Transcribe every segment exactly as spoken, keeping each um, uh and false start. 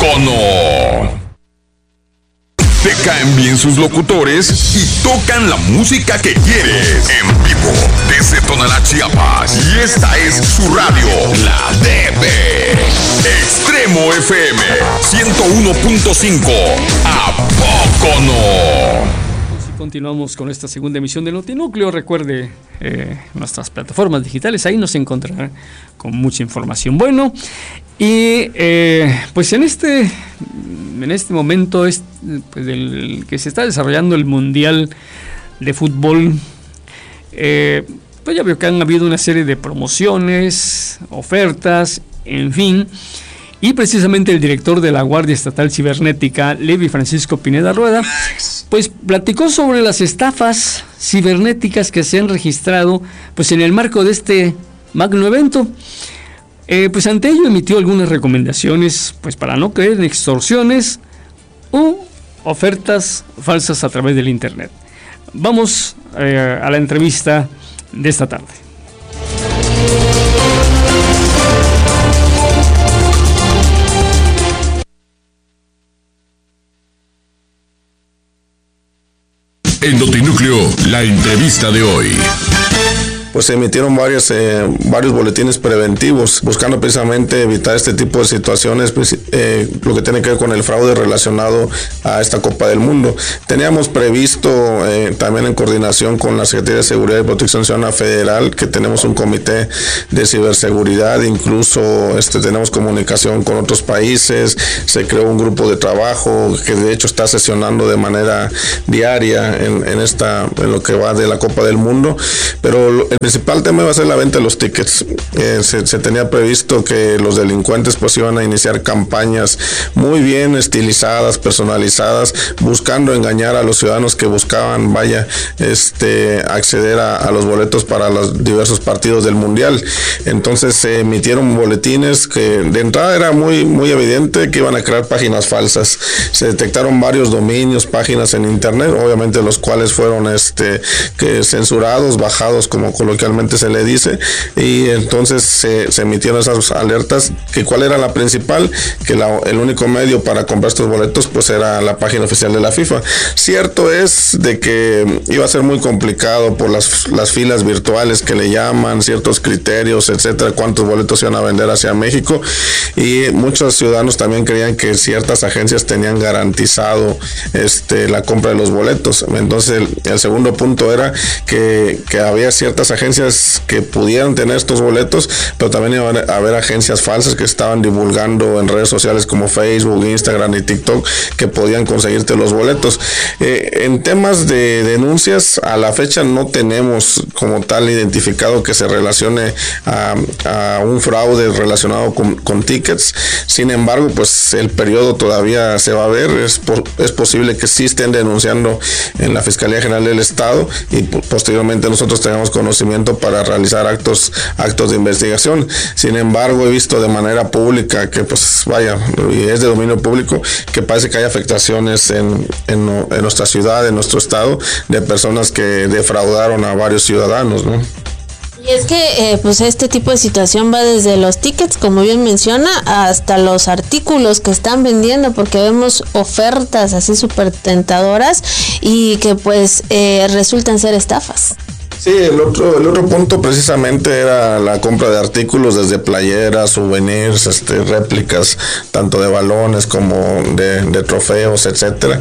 poco no? Te caen bien sus locutores y tocan la música que quieres. En vivo, desde Tonalá, Chiapas. Y esta es su radio, La D B. Extremo F M, ciento uno punto cinco. ¿A poco no? Continuamos con esta segunda emisión del Notinúcleo. Recuerde eh, nuestras plataformas digitales, ahí nos encontrará con mucha información. Bueno, y eh, pues en este en este momento es, pues, del que se está desarrollando el Mundial de Fútbol, eh, pues ya veo que han habido una serie de promociones, ofertas, en fin. Y precisamente el director de la Guardia Estatal Cibernética, Levi Francisco Pineda Rueda, pues platicó sobre las estafas cibernéticas que se han registrado pues en el marco de este magno evento. Eh, pues ante ello emitió algunas recomendaciones pues para no caer en extorsiones u ofertas falsas a través del internet. Vamos eh, a la entrevista de esta tarde. En Notinúcleo, la entrevista de hoy. Pues se emitieron varios, eh, varios boletines preventivos buscando precisamente evitar este tipo de situaciones, pues, eh, lo que tiene que ver con el fraude relacionado a esta Copa del Mundo. Teníamos previsto eh, también en coordinación con la Secretaría de Seguridad y Protección Ciudadana Federal, que tenemos un comité de ciberseguridad, incluso este, tenemos comunicación con otros países, se creó un grupo de trabajo que de hecho está sesionando de manera diaria en, en, esta, en lo que va de la Copa del Mundo, pero lo, el principal tema iba a ser la venta de los tickets. Eh, se, se tenía previsto que los delincuentes pues iban a iniciar campañas muy bien estilizadas, personalizadas, buscando engañar a los ciudadanos que buscaban, vaya, este, acceder a, a los boletos para los diversos partidos del Mundial. Entonces se emitieron boletines que de entrada era muy, muy evidente que iban a crear páginas falsas. Se detectaron varios dominios, páginas en internet, obviamente los cuales fueron este, que censurados, bajados como coloquialmente se le dice, y entonces se, se emitieron esas alertas, que cuál era la principal, que la, el único medio para comprar estos boletos pues era la página oficial de la FIFA. Cierto es de que iba a ser muy complicado por las, las filas virtuales que le llaman, ciertos criterios, etcétera, cuántos boletos iban a vender hacia México, y muchos ciudadanos también creían que ciertas agencias tenían garantizado este, la compra de los boletos. Entonces el, el segundo punto era que, que había ciertas agencias que pudieran tener estos boletos, pero también iban a haber agencias falsas que estaban divulgando en redes sociales como Facebook, Instagram y TikTok que podían conseguirte los boletos. Eh, en temas de denuncias, a la fecha no tenemos como tal identificado que se relacione a, a un fraude relacionado con, con tickets. Sin embargo, pues el periodo todavía se va a ver. Es, por, es posible que sí estén denunciando en la Fiscalía General del Estado y posteriormente nosotros tengamos conocimiento para realizar actos actos de investigación. Sin embargo, he visto de manera pública que pues vaya, y es de dominio público, que parece que hay afectaciones en, en, en nuestra ciudad, en nuestro estado, de personas que defraudaron a varios ciudadanos, ¿no? Y es que eh, pues este tipo de situación va desde los tickets, como bien menciona, hasta los artículos que están vendiendo, porque vemos ofertas así súper tentadoras y que pues eh, resultan ser estafas. Sí, el otro, el otro punto precisamente era la compra de artículos desde playeras, souvenirs, este, réplicas, tanto de balones como de, de trofeos, etcétera.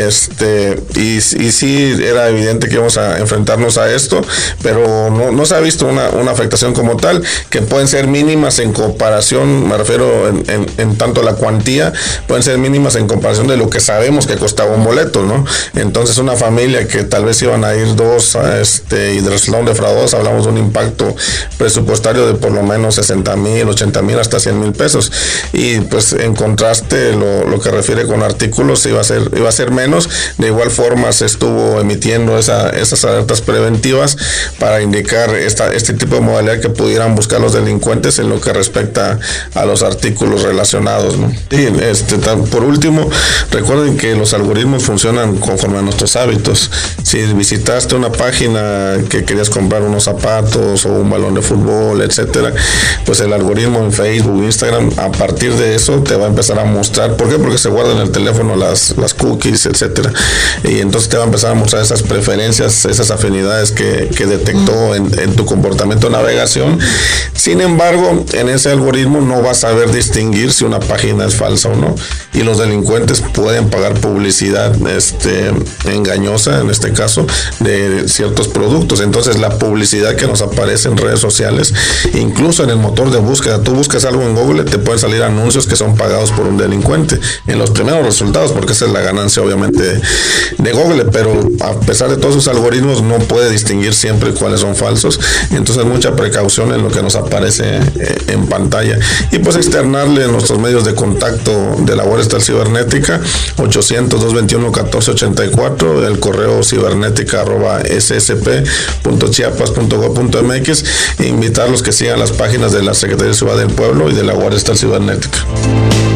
Este, y, y sí era evidente que íbamos a enfrentarnos a esto, pero no, no se ha visto una, una afectación como tal, que pueden ser mínimas en comparación, me refiero en, en, en tanto la cuantía, pueden ser mínimas en comparación de lo que sabemos que costaba un boleto, ¿no? Entonces una familia que tal vez iban a ir dos, a este, y de resultados defraudados, hablamos de un impacto presupuestario de por lo menos sesenta mil, ochenta mil, hasta cien mil pesos. Y pues en contraste, lo, lo que refiere con artículos iba a ser, iba a ser menos. De igual forma se estuvo emitiendo esa, esas alertas preventivas para indicar esta, este tipo de modalidad que pudieran buscar los delincuentes en lo que respecta a los artículos relacionados, ¿no? Y este, por último, recuerden que los algoritmos funcionan conforme a nuestros hábitos. Si visitaste una página que querías comprar unos zapatos o un balón de fútbol, etcétera, pues el algoritmo en Facebook, Instagram, a partir de eso te va a empezar a mostrar. ¿Por qué? Porque se guardan en el teléfono las, las cookies, etcétera, y entonces te va a empezar a mostrar esas preferencias, esas afinidades que, que detectó en, en tu comportamiento de navegación. Sin embargo, en ese algoritmo no vas a saber distinguir si una página es falsa o no, y los delincuentes pueden pagar publicidad este, engañosa, en este caso, de ciertos productos. Entonces la publicidad que nos aparece en redes sociales, incluso en el motor de búsqueda, tú buscas algo en Google, te pueden salir anuncios que son pagados por un delincuente en los primeros resultados, porque esa es la ganancia obviamente de Google, pero a pesar de todos sus algoritmos no puede distinguir siempre cuáles son falsos. Entonces mucha precaución en lo que nos aparece en pantalla, y pues externarle en nuestros medios de contacto de la Guardia Estatal Cibernética, ochocientos, doscientos veintiuno, catorce ochenta y cuatro, el correo cibernética arroba s s p punto chiapas punto gov punto m x, e invitarlos que sigan las páginas de la Secretaría de Ciudad del Pueblo y de la Guardia Estatal Cibernética.